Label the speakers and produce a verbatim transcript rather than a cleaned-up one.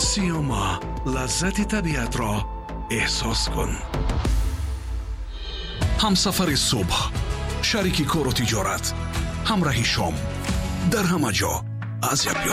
Speaker 1: سیاما، لذت طبیعت را احساس کن. همسفر صبح، شریک کار و تجارت، همراه شام، در همه جا از یک